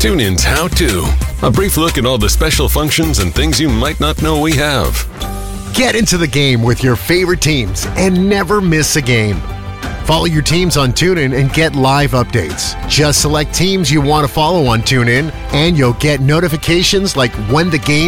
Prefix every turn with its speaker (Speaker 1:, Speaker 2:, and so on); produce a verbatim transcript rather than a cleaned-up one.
Speaker 1: TuneIn's How To. A brief look at all the special functions and things you might not know we have.
Speaker 2: Get into the game with your favorite teams and never miss a game. Follow your teams on TuneIn and get live updates. Just select teams you want to follow on TuneIn, and you'll get notifications like when the game